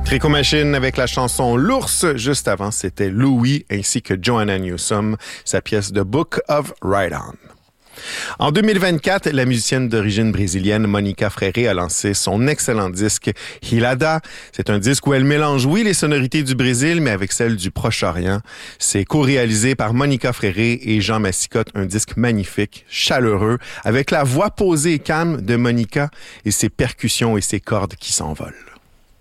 Tricot Machine avec la chanson L'Ours. Juste avant, c'était Louis ainsi que Joanna Newsom, sa pièce The Book of Ride On. En 2024, la musicienne d'origine brésilienne Monica Freire a lancé son excellent disque Hilada. C'est un disque où elle mélange, oui, les sonorités du Brésil, mais avec celles du Proche-Orient. C'est co-réalisé par Monica Freire et Jean Massicotte, un disque magnifique, chaleureux, avec la voix posée et calme de Monica et ses percussions et ses cordes qui s'envolent.